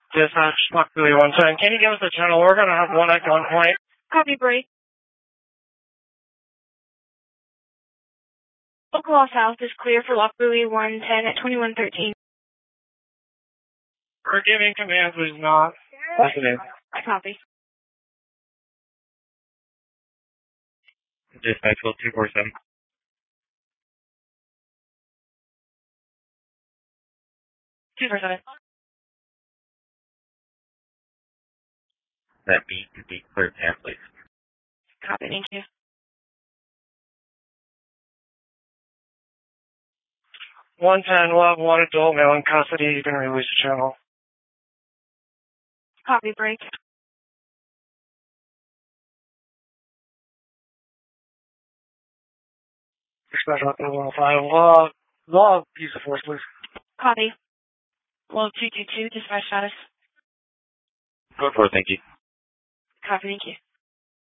Dispatch, Lock Buoy 110. Can you give us the channel? We're going to have one at gunpoint. Copy, break. Oklahoma South is clear for Lock Buoy 110 at 2113. We're giving commands, but it's not. Yes, it is. Copy. Dispatch 247. That beat to be clear path, please. Copy, thank you. We'll have one adult male in custody. You can release the channel. Copy, break. Dispatch Lock Buoy 105. Law, use of force, please. Copy. Low 222, dispatch status. Go for it, thank you. Copy, thank you.